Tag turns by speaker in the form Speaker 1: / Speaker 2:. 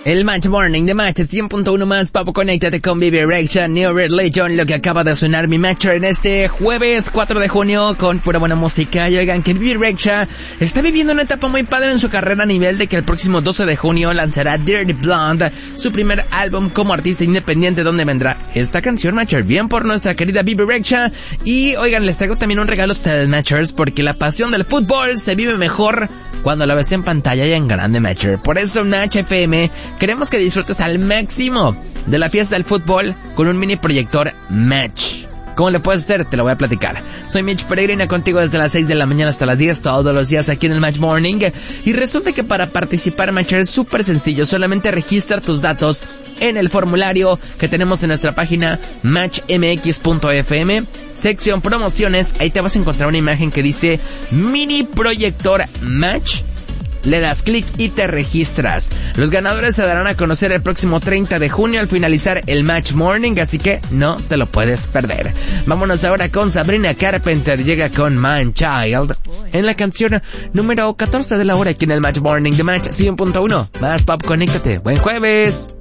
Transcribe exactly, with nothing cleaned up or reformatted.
Speaker 1: El Match Morning de Match cien punto uno más, papo, conéctate con Vivi Reaction, New Religion, lo que acaba de sonar mi Match en este jueves cuatro de junio con pura buena música. Y oigan que Vivi Reaction está viviendo una etapa muy padre en su carrera a nivel de que el próximo doce de junio lanzará Dirty Blonde, su primer álbum como artista independiente, donde vendrá esta canción, Matcher, bien por nuestra querida Vivi Reaction. Y oigan, les traigo también un regalo a ustedes, Matchers, porque la pasión del fútbol se vive mejor cuando la ves en pantalla y en grande, Matcher. Por eso en H F M queremos que disfrutes al máximo de la fiesta del fútbol con un mini proyector Match. ¿Cómo le puedes hacer? Te lo voy a platicar. Soy Mitch Peregrina, contigo desde las seis de la mañana hasta las diez, todos los días aquí en el Match Morning. Y resulta que para participar, Match, es súper sencillo. Solamente registra tus datos en el formulario que tenemos en nuestra página match m x punto f m, sección promociones. Ahí te vas a encontrar una imagen que dice mini proyector Match. Le das clic y te registras. Los ganadores se darán a conocer el próximo treinta de junio al finalizar el Match Morning, así que no te lo puedes perder. Vámonos ahora con Sabrina Carpenter, llega con Man Child en la canción número catorce de la hora aquí en el Match Morning de Match cien punto uno. Más pop, conéctate. Buen jueves.